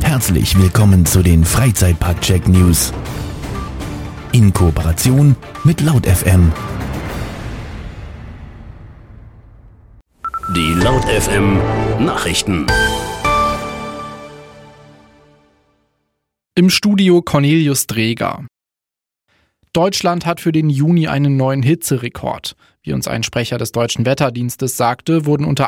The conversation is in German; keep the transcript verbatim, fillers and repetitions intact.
Herzlich willkommen zu den Freizeitpark-Check News. In Kooperation mit Laut F M. Die Laut F M Nachrichten. Im Studio Cornelius Dreger. Deutschland hat für den Juni einen neuen Hitzerekord. Wie uns ein Sprecher des Deutschen Wetterdienstes sagte, wurden unter